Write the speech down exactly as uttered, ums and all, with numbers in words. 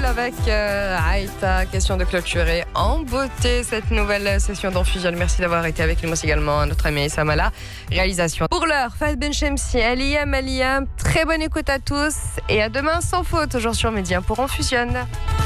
avec euh, Aïta. Question de clôturer en beauté cette nouvelle session d'Enfusion. Merci d'avoir été avec nous également, notre ami Samala. Réalisation. Pour l'heure, Fahd Benchemsi, Aliyam, Aliyam. Très bonne écoute à tous et à demain sans faute, toujours sur Média pour Enfusion.